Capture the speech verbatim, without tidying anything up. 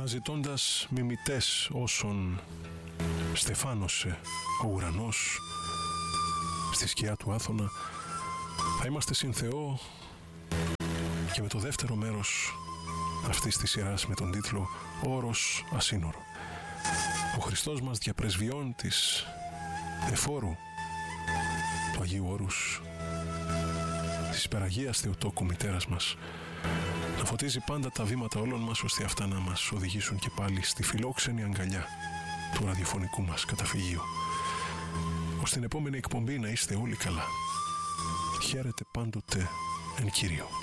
αναζητώντας μιμητές όσων στεφάνωσε ο ουρανός στη σκιά του Άθωνα, θα είμαστε συν Θεό και με το δεύτερο μέρος αυτής της σειράς με τον τίτλο «Όρος ασύνορο». Ο Χριστός μας διαπρεσβειών της εφόρου του Αγίου Όρους, της υπεραγίας Θεοτόκου μητέρας μας, να φωτίζει πάντα τα βήματα όλων μας, ώστε αυτά να μας οδηγήσουν και πάλι στη φιλόξενη αγκαλιά του ραδιοφωνικού μας καταφυγείου. Ως την επόμενη εκπομπή να είστε όλοι καλά. Χαίρετε πάντοτε εν Κύριω.